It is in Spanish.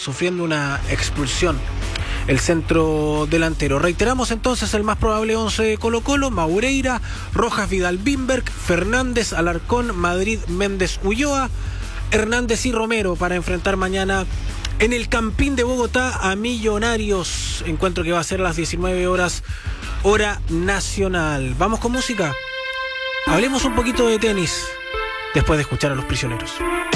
sufriendo una expulsión el centro delantero. Reiteramos entonces el más probable 11 de Colo-Colo: Maureira, Rojas, Vidal, Bimberg, Fernández, Alarcón, Madrid, Méndez, Ulloa, Hernández y Romero para enfrentar mañana en el Campín de Bogotá a Millonarios. Encuentro que va a ser a las 19 horas, hora nacional. Vamos con música. Hablemos un poquito de tenis después de escuchar a Los Prisioneros.